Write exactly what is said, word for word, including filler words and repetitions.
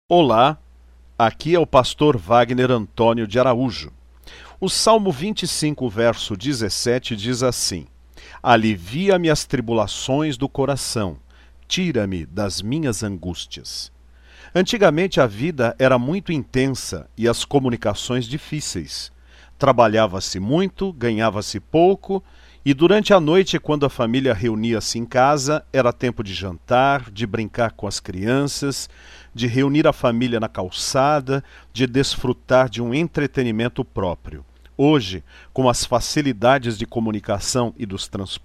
Olá, aqui é o pastor Wagner Antônio de Araújo. O Salmo vinte e cinco, verso dezessete diz assim: Alivia-me as tribulações do coração, tira-me das minhas angústias. Antigamente a vida era muito intensa e as comunicações difíceis. Trabalhava-se muito, ganhava-se pouco, e durante a noite, quando a família reunia-se em casa, era tempo de jantar, de brincar com as crianças, de reunir a família na calçada, de desfrutar de um entretenimento próprio. Hoje, com as facilidades de comunicação e dos transportes,